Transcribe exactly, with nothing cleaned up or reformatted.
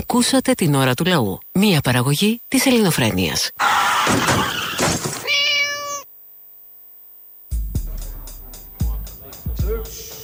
Ακούσατε την ώρα του λαού. Μία παραγωγή της Ελληνοφρένειας.